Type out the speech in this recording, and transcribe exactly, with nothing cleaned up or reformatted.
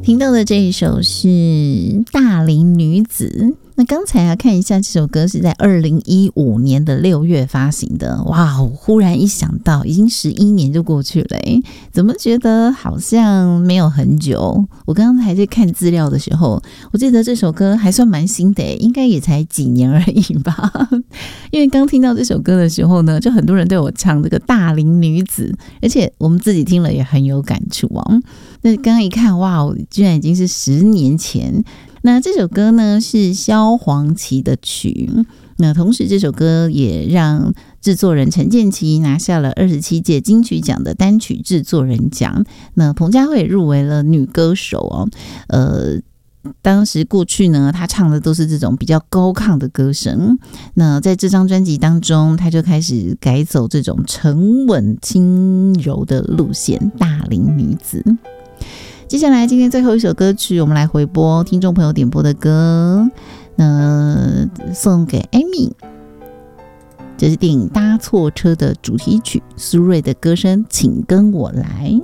听到的这一首是《大龄女子》。那刚才啊，看一下这首歌是在二零一五年的六月发行的。哇，我忽然一想到，已经十一年就过去了耶，怎么觉得好像没有很久？我刚刚还在看资料的时候，我记得这首歌还算蛮新的耶，应该也才几年而已吧。因为刚听到这首歌的时候呢，就很多人对我唱这个大龄女子，而且我们自己听了也很有感触啊。那刚刚一看，哇，居然已经是十年前。那这首歌呢是萧煌奇的曲，那同时这首歌也让制作人陈建骐拿下了二十七届金曲奖的单曲制作人奖。那彭佳慧入围了女歌手哦，呃。当时过去呢，他唱的都是这种比较高亢的歌声。那在这张专辑当中，他就开始改走这种沉稳轻柔的路线，大龄女子。接下来今天最后一首歌曲，我们来回播听众朋友点播的歌，那送给 Amy。这是电影《搭错车》的主题曲，苏芮的歌声，请跟我来。